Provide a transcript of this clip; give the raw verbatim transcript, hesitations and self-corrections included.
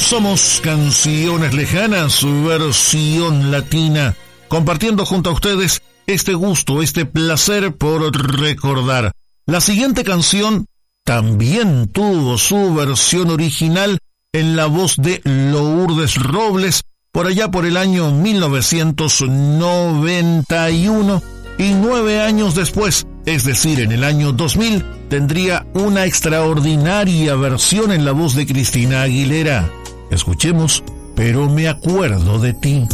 Somos Canciones Lejanas, su versión latina, compartiendo junto a ustedes este gusto, este placer por recordar. La siguiente canción también tuvo su versión original en la voz de Lourdes Robles, por allá por el año mil novecientos noventa y uno, y nueve años después, es decir, en el año dos mil, tendría una extraordinaria versión en la voz de Cristina Aguilera. Escuchemos, Pero me acuerdo de ti.